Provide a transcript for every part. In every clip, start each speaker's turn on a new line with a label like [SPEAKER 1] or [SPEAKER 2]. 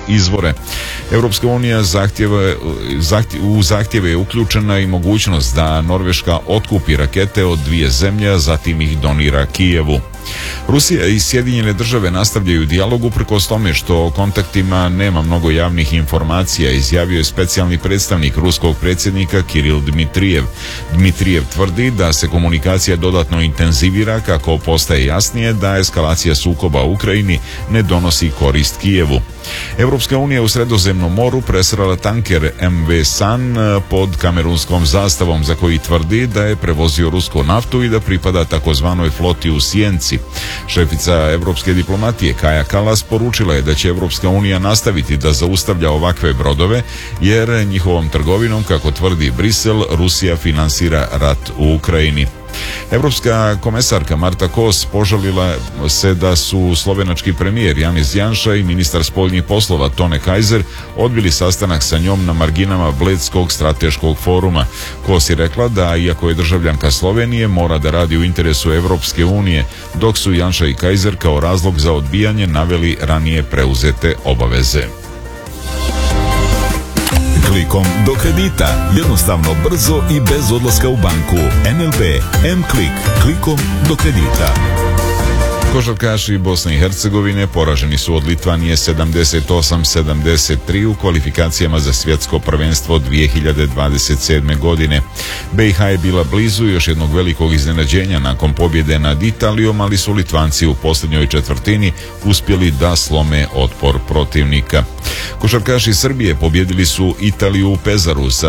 [SPEAKER 1] izvore. Europska unija u zahtjeve je uključena i mogućnost da Norveška otkupi rakete od dvije zemlje, a zatim ih donira Kijevu. Rusija i Sjedinjene Države nastavljaju dijalog uprkos tome što o kontaktima nema mnogo javnih informacija, izjavio je specijalni predstavnik ruskog predsjednika Kiril Dmitrijev. Dmitrijev tvrdi da se komunikacija dodatno intenzivira kako postaje jasnije da eskalacija sukoba u Ukrajini ne donosi korist Kijevu. Europska unija u Sredozemnom moru presrela tanker MV San pod kamerunskom zastavom za koji tvrdi da je prevozio rusku naftu i da pripada takozvanoj floti u sjenci. Šefica europske diplomatije Kaja Kallas poručila je da će Europska unija nastaviti da zaustavlja ovakve brodove jer njihovom trgovinom, kako tvrdi Brisel, Rusija finansira rat u Ukrajini. Europska komesarka Marta Kos požalila se da su slovenački premijer Janez Janša i ministar spoljnih poslova Tone Kajzer odbili sastanak sa njom na marginama Bledskog strateškog foruma. Kos je rekla da, iako je državljanka Slovenije, mora da radi u interesu Evropske unije, dok su Janša i Kajzer kao razlog za odbijanje naveli ranije preuzete obaveze.
[SPEAKER 2] Klikom do kredita. Jednostavno, brzo i bez odlaska u banku. NLB M-Klik. Klikom do kredita.
[SPEAKER 1] Košarkaši Bosne i Hercegovine poraženi su od Litvanije 78-73 u kvalifikacijama za svjetsko prvenstvo 2027. godine. BiH je bila blizu još jednog velikog iznenađenja nakon pobjede nad Italijom, ali su Litvanci u posljednjoj četvrtini uspjeli da slome otpor protivnika. Košarkaši Srbije pobjedili su Italiju u Pezaru sa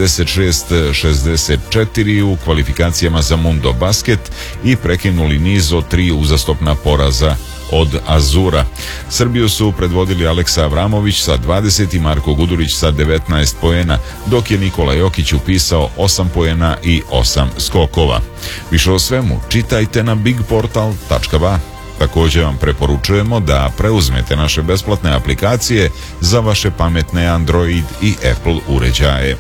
[SPEAKER 1] 76-64 u kvalifikacijama za Mundo Basket i prekinuli niz od 3 uzastopna poraza od Azura. Srbiju su predvodili Aleksa Avramović sa 20 i Marko Gudurić sa 19 poena, dok je Nikola Jokić upisao 8 poena i 8 skokova. Više o svemu čitajte na bigportal.ba. Također vam preporučujemo da preuzmete naše besplatne aplikacije za vaše pametne Android i Apple uređaje.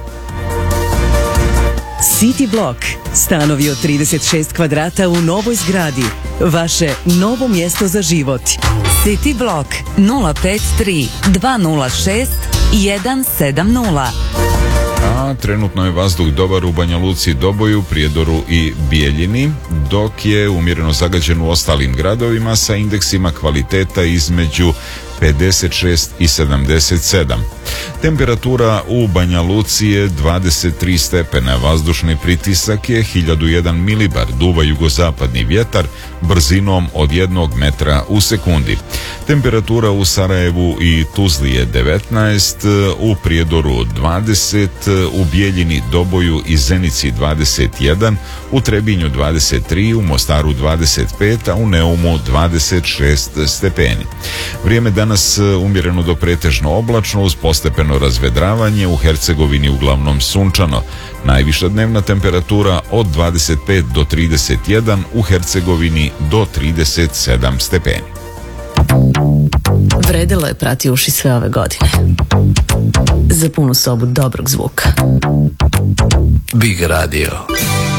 [SPEAKER 3] City Block. Stanovi od 36 kvadrata u novoj zgradi. Vaše novo mjesto za život.
[SPEAKER 4] City Block 053 206 170.
[SPEAKER 1] A trenutno je vazduh dobar u Banja Luci, Doboju, Prijedoru i Bijeljini, dok je umjereno zagađen u ostalim gradovima sa indeksima kvaliteta između 56 i 77. Temperatura u Banja Luci je 23 stepena, vazdušni pritisak je 1001 milibar, duva jugozapadni vjetar brzinom od 1 metra u sekundi. Temperatura u Sarajevu i Tuzli je 19, u Prijedoru 20, u Bijeljini, Doboju i Zenici 21, u Trebinju 23, u Mostaru 25, a u Neumu 26 stepeni. Vrijeme danas umjereno do pretežno oblačno uz postepeno razvedravanje, u Hercegovini uglavnom sunčano. Najviša dnevna temperatura od 25 do 31, u Hercegovini do 37 stepeni.
[SPEAKER 4] Vredelo je prati uši sve ove godine. Za punu sobu dobrog zvuka.
[SPEAKER 5] Big Radio.